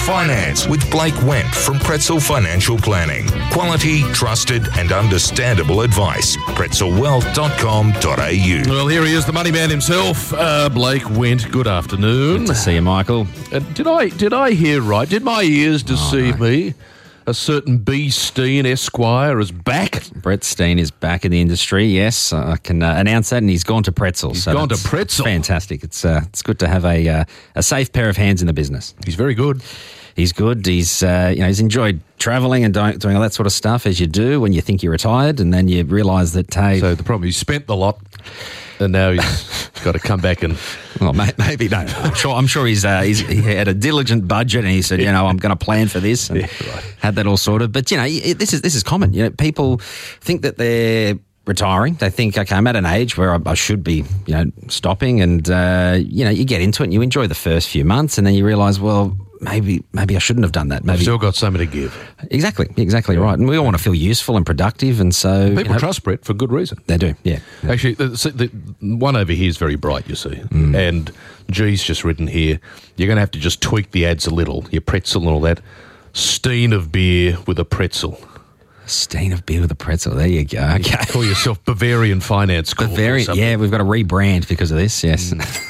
Finance with Blake Wendt from Pretzel Financial Planning. Quality, trusted and understandable advice. pretzelwealth.com.au. Well, here he is, the money man himself, Blake Wendt. Good afternoon. Good to see you, Michael. Did I hear right? Did my ears deceive me? A certain B. Steen Esquire is back. Brett Steen is back in the industry, yes. I can announce that, and he's gone to Pretzel. He's gone to Pretzel. Fantastic. It's good to have a safe pair of hands in the business. He's very good. He's good. He's he's enjoyed travelling and doing all that sort of stuff, as you do when you think you're retired, and then you realise that, hey... So the problem, he's spent the lot, and now he's got to come back and... Well, maybe no. I'm sure he had a diligent budget, and he said, I'm going to plan for this, and had that all sorted. But this is common. People think that they're retiring. They think, okay, I'm at an age where I should be, stopping, and you get into it and you enjoy the first few months, and then you realise, well, maybe I shouldn't have done that. Maybe I've still got something to give. Exactly right. And we all want to feel useful and productive, and so people trust Brett for good reason. They do, yeah. Actually, the one over here is very bright, you see, and G's just written here. You're going to have to just tweak the ads a little. Your pretzel and all that. Steen of beer with a pretzel. Steen of beer with a pretzel. There you go. Okay. You call yourself Bavarian Finance Corp. Bavarian. Yeah, we've got to rebrand because of this. Yes.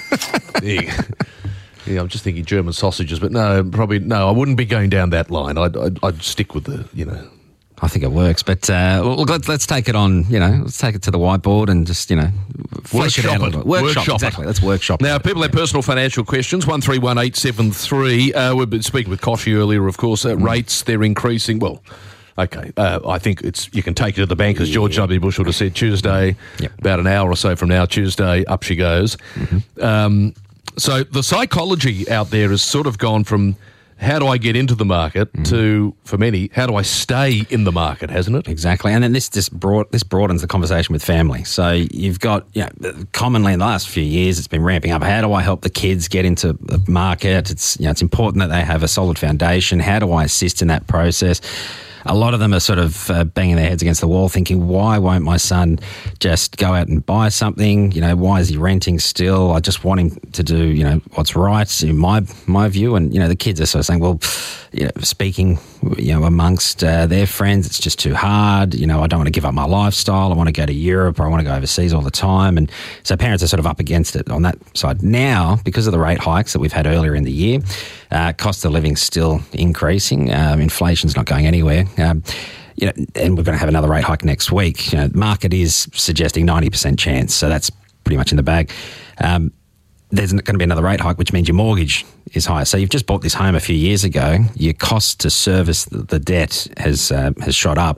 Yeah, I'm just thinking German sausages, but no, I wouldn't be going down that line. I'd stick with the, I think it works, but let's take it on, let's take it to the whiteboard and just, flesh it out a little bit. Workshop, exactly. Let's workshop. Now, people have personal financial questions, 131873. We've been speaking with Koshi earlier, of course. Rates, they're increasing. Well, okay, I think you can take it to the bank, as George W. Bush would have said Tuesday, about an hour or so from now, Tuesday, up she goes. So the psychology out there has sort of gone from how do I get into the market to, for many, how do I stay in the market, hasn't it? Exactly. And then this broadens the conversation with family. So you've got, commonly in the last few years, it's been ramping up. How do I help the kids get into the market? It's important that they have a solid foundation. How do I assist in that process? A lot of them are sort of banging their heads against the wall thinking, why won't my son just go out and buy something? Why is he renting still? I just want him to do, what's right in my view. And, the kids are sort of saying, well, speaking, amongst their friends, it's just too hard. I don't want to give up my lifestyle. I want to go to Europe, or I want to go overseas all the time. And so parents are sort of up against it on that side. Now, because of the rate hikes that we've had earlier in the year, cost of living still increasing. Inflation's not going anywhere. And we're going to have another rate hike next week. The market is suggesting 90% chance, so that's pretty much in the bag. There's going to be another rate hike, which means your mortgage is higher. So you've just bought this home a few years ago. Your cost to service the debt has shot up.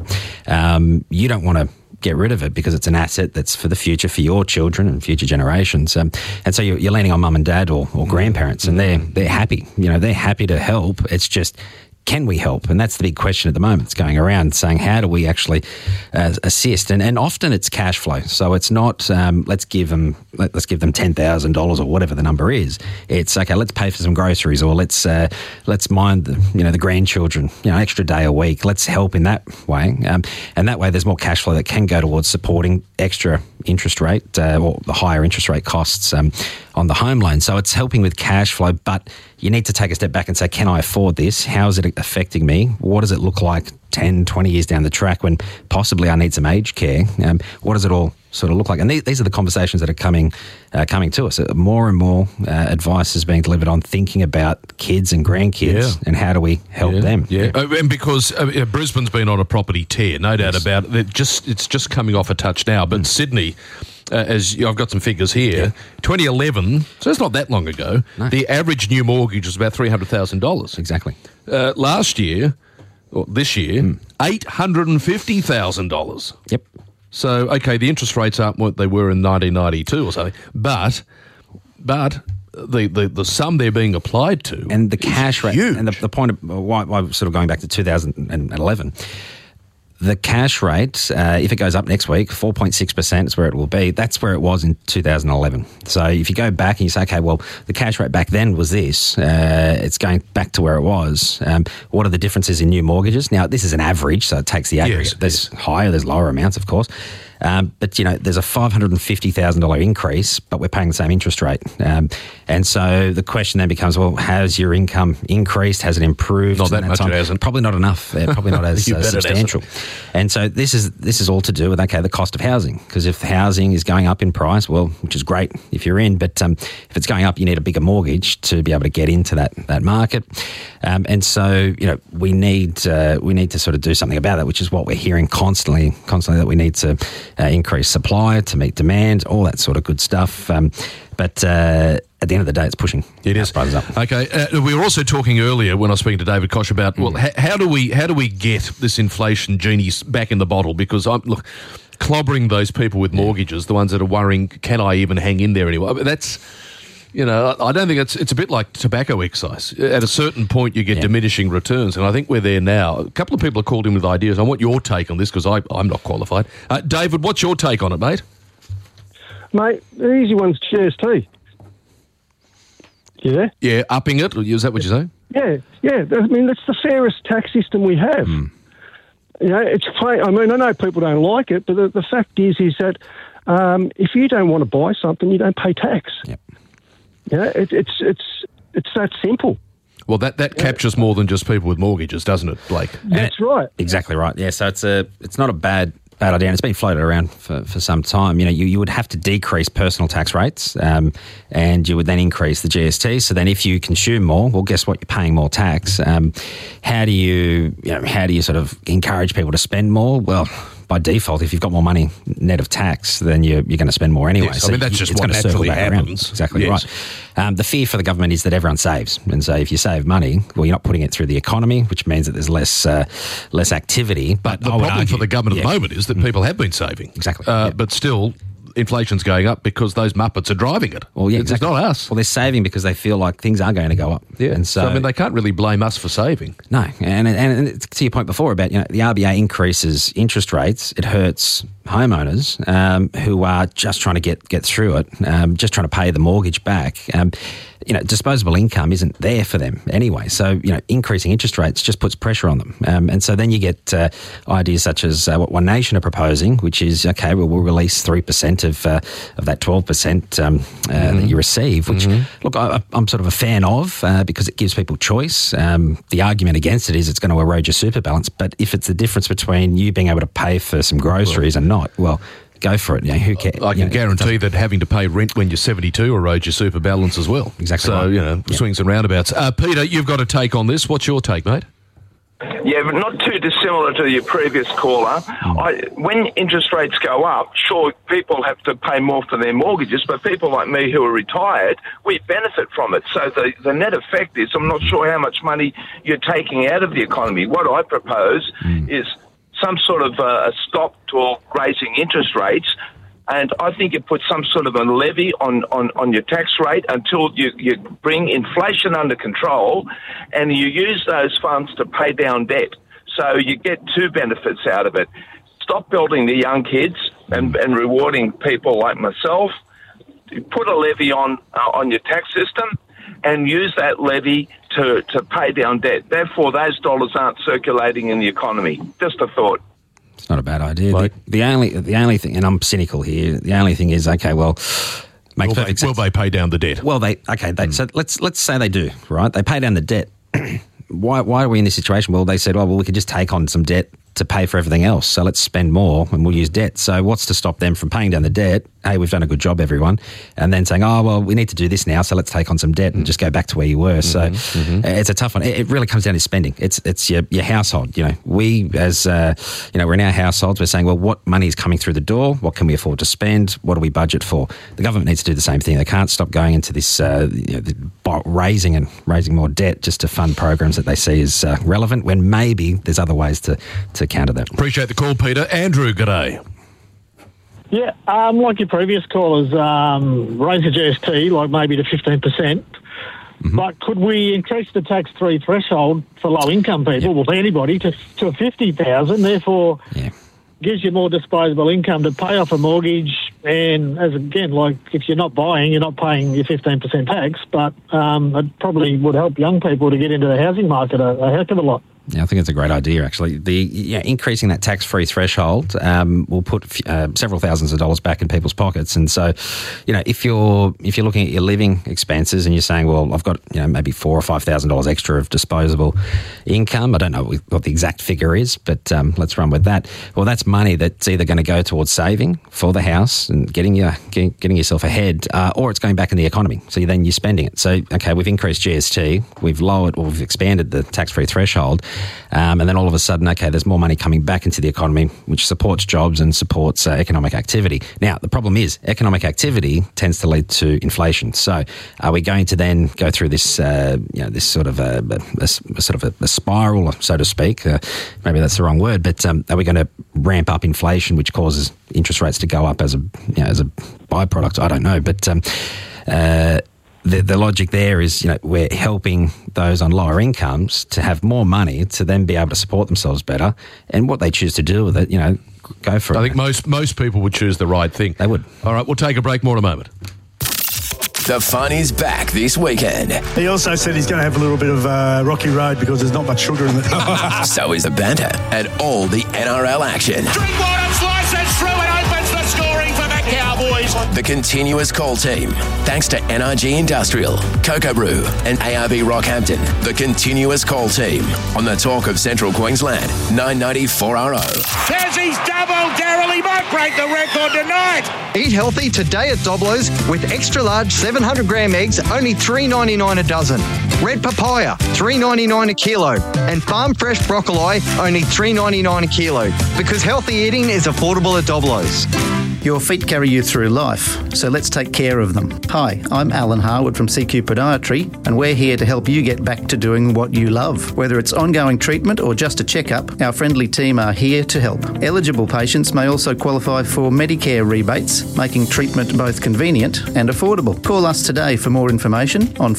You don't want to get rid of it because it's an asset that's for the future, for your children and future generations. And so you're leaning on mum and dad or grandparents, and they're happy. They're happy to help. It's just, can we help? And that's the big question at the moment. It's going around saying, how do we actually assist? And often it's cash flow. So it's not let's give them $10,000 or whatever the number is. It's okay. Let's pay for some groceries, or let's mind the grandchildren. Extra day a week. Let's help in that way. And that way, there's more cash flow that can go towards supporting extra interest rate or the higher interest rate costs on the home loan. So it's helping with cash flow, but you need to take a step back and say, can I afford this? How is it affecting me? What does it look like 10, 20 years down the track when possibly I need some aged care? What does it all sort of look like? And these are the conversations that are coming to us. More and more advice is being delivered on thinking about kids and grandkids and how do we help them. Yeah, and because Brisbane's been on a property tear, no doubt about it. It's just coming off a touch now. But Sydney, I've got some figures here, 2011, so it's not that long ago, the average new mortgage was about $300,000. Exactly. Last year, or this year, $850,000. Yep. So, okay, the interest rates aren't what they were in 1992 or something, but the sum they're being applied to and the cash rate, huge. And the point of why sort of going back to 2011, the cash rate, if it goes up next week, 4.6% is where it will be. That's where it was in 2011. So if you go back and you say, okay, well, the cash rate back then was this. It's going back to where it was. What are the differences in new mortgages? Now, this is an average, so it takes the average. There's higher, there's lower amounts, of course. But, you know, there's a $550,000 increase, but we're paying the same interest rate. And so the question then becomes, well, has your income increased? Has it improved? Not that much time? It hasn't. Probably not enough. Probably not as substantial. And so this is all to do with, okay, the cost of housing. Because if housing is going up in price, well, which is great if you're in, but if it's going up, you need a bigger mortgage to be able to get into that market. And so, you know, we need to sort of do something about that, which is what we're hearing constantly that we need to increase supply to meet demand, all that sort of good stuff. But at the end of the day, it's pushing prices up. Okay, we were also talking earlier when I was speaking to David Koch about how do we get this inflation genie back in the bottle? Because clobbering those people with mortgages, the ones that are worrying, can I even hang in there anymore? I mean, that's. You know, I don't think it's a bit like tobacco excise. At a certain point, you get diminishing returns, and I think we're there now. A couple of people have called in with ideas. I want your take on this because I'm not qualified. David, what's your take on it, mate? Mate, the easy one's GST. You there? Yeah, upping it. Is that what you're saying? Yeah. I mean, that's the fairest tax system we have. You know, it's. I mean, I know people don't like it, but the fact is that if you don't want to buy something, you don't pay tax. Yep. You know, it's that simple. Well, that captures more than just people with mortgages, doesn't it, Blake? That's right. Exactly right. Yeah, so it's not a bad idea, and it's been floated around for some time. You know, you would have to decrease personal tax rates, and you would then increase the GST. So then, if you consume more, well, guess what? You're paying more tax. How do you sort of encourage people to spend more? Well, by default, if you've got more money net of tax, then you're going to spend more anyway. Yes, so I mean, that's just what naturally happens. Exactly right. The fear for the government is that everyone saves. And so if you save money, well, you're not putting it through the economy, which means that there's less activity. But the problem for the government at the moment is that people have been saving. Exactly. But still, inflation's going up because those muppets are driving it. Well, yeah, exactly. It's not us. Well, they're saving because they feel like things are going to go up. Yeah. And so I mean, they can't really blame us for saving. No. And to your point before about, you know, the RBA increases interest rates, it hurts homeowners who are just trying to get through it, just trying to pay the mortgage back. You know, disposable income isn't there for them anyway. So, you know, increasing interest rates just puts pressure on them. And so then you get ideas such as what One Nation are proposing, which is, okay, well, we'll release 3% of that 12% that you receive, which, look, I'm sort of a fan of because it gives people choice. The argument against it is it's going to erode your super balance. But if it's the difference between you being able to pay for some groceries and not, well, go for it. You know, who cares? I can guarantee that having to pay rent when you're 72 erodes your super balance as well. Exactly. So, you know, swings and roundabouts. Peter, you've got a take on this. What's your take, mate? Yeah, but not too dissimilar to your previous caller. When interest rates go up, sure, people have to pay more for their mortgages, but people like me who are retired, we benefit from it. So the net effect is, I'm not sure how much money you're taking out of the economy. What I propose is some sort of a stop to raising interest rates, and I think you put some sort of a levy on your tax rate until you bring inflation under control, and you use those funds to pay down debt. So you get two benefits out of it. Stop building the young kids and rewarding people like myself. Put a levy on your tax system and use that levy to pay down debt. Therefore, those dollars aren't circulating in the economy. Just a thought. It's not a bad idea. The only thing, and I'm cynical here, the only thing is, okay, well, will they pay down the debt? Well, so let's say they do, right? They pay down the debt. Why are we in this situation? Well, they said, well, we could just take on some debt to pay for everything else. So let's spend more and we'll use debt. So what's to stop them from paying down the debt? Hey, we've done a good job, everyone. And then saying, oh, well, we need to do this now, so let's take on some debt and just go back to where you were. So it's a tough one. It really comes down to spending. It's your household. You know, we as, we're in our households, we're saying, well, what money is coming through the door? What can we afford to spend? What do we budget for? The government needs to do the same thing. They can't stop going into this, raising more debt just to fund programs that they see as relevant when maybe there's other ways to counter that. Appreciate the call, Peter. Andrew, g'day. Yeah, like your previous callers, raise the GST, like maybe to 15%. But could we increase the tax-free threshold for low-income people, well, for anybody, to 50,000? Therefore, gives you more disposable income to pay off a mortgage. And as again, like if you're not buying, you're not paying your 15% tax. But it probably would help young people to get into the housing market a heck of a lot. Yeah, I think it's a great idea, actually. Increasing that tax-free threshold will put several thousands of dollars back in people's pockets. And so, if you're looking at your living expenses and you're saying, well, I've got maybe $4,000 or $5,000 extra of disposable income. I don't know what the exact figure is, but let's run with that. Well, that's money that's either going to go towards saving for the house and getting yourself ahead, or it's going back in the economy. So then you're spending it. So, okay, we've increased GST, we've expanded the tax-free threshold. And then all of a sudden, okay, there's more money coming back into the economy, which supports jobs and supports economic activity. Now, the problem is economic activity tends to lead to inflation. So, are we going to then go through this, this sort of a spiral, so to speak? Maybe that's the wrong word, but are we going to ramp up inflation, which causes interest rates to go up as a byproduct? I don't know, but. The logic there is, we're helping those on lower incomes to have more money to then be able to support themselves better. And what they choose to do with it, go for it. I think most people would choose the right thing. They would. All right, we'll take a break. More in a moment. The fun is back this weekend. He also said he's going to have a little bit of rocky road because there's not much sugar in it. So is the banter and all the NRL action. Drinkwater slices through and opens the scoring for the Cowboys. The continuous call team. Thanks to NRG Industrial, Cocoa Brew and ARB Rockhampton. The continuous call team on the Talk of Central Queensland, 994RO. There's his double. Darryl, he might break the record tonight. Eat healthy today at Doblo's with extra large 700-gram eggs, only $3.99 a dozen. Red papaya, $3.99 a kilo. And farm fresh broccoli, only $3.99 a kilo. Because healthy eating is affordable at Doblo's. Your feet carry you through life, so let's take care of them. Hi, I'm Alan Harwood from CQ Podiatry, and we're here to help you get back to doing what you love. Whether it's ongoing treatment or just a checkup, our friendly team are here to help. Eligible patients may also qualify for Medicare rebates, making treatment both convenient and affordable. Call us today for more information on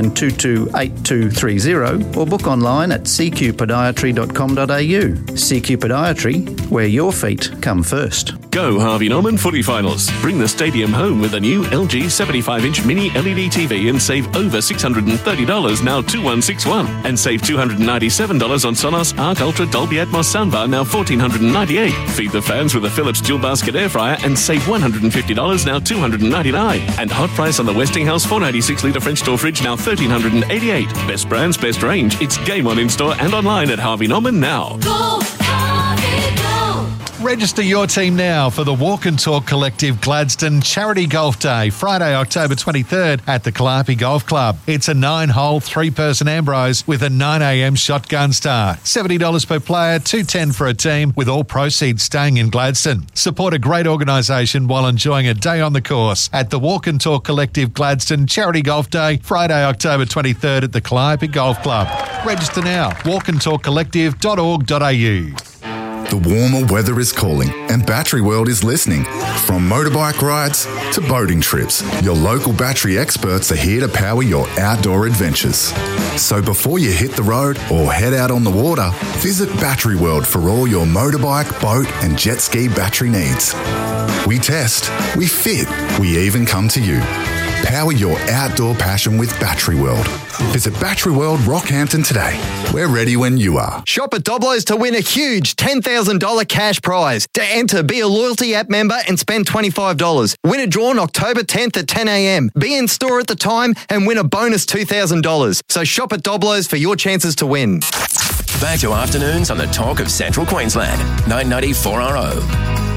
49228230 or book online at cqpodiatry.com.au. CQ Podiatry, where your feet come first. Go Harvey Norman Footy Finals. Bring the stadium home with a new LG 75-inch mini LED TV and save over $630, now $2,161. And save $297 on Sonos Arc Ultra Dolby Atmos soundbar, now $1,498. Feed the fans with a Philips dual basket air fryer and save $150, now $299. And hot price on the Westinghouse 496-litre French door fridge, now $1,388. Best brands, best range. It's game on in-store and online at Harvey Norman now. Go, Harvey, go! Register your team now for the Walk and Talk Collective Gladstone Charity Golf Day, Friday, October 23rd at the Calliope Golf Club. It's a 9-hole, 3-person Ambrose with a 9 a.m. shotgun start. $70 per player, $210 for a team, with all proceeds staying in Gladstone. Support a great organisation while enjoying a day on the course at the Walk and Talk Collective Gladstone Charity Golf Day, Friday, October 23rd at the Calliope Golf Club. Register now, walkandtalkcollective.org.au. The warmer weather is calling and Battery World is listening. From motorbike rides to boating trips, your local battery experts are here to power your outdoor adventures. So before you hit the road or head out on the water, visit Battery World for all your motorbike, boat and jet ski battery needs. We test, we fit, we even come to you. Power your outdoor passion with Battery World. Visit Battery World Rockhampton today. We're ready when you are. Shop at Doblo's to win a huge $10,000 cash prize. To enter, be a loyalty app member and spend $25. Winner drawn October 10th at 10 a.m. Be in store at the time and win a bonus $2,000. So shop at Doblo's for your chances to win. Back to afternoons on the Talk of Central Queensland, 994RO.